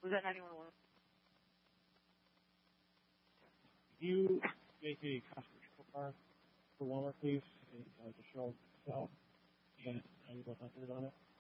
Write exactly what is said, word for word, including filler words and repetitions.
Was that nine one one? You make a customer score for Walmart, please, and uh, to show yourself and ninety-one hundred on it.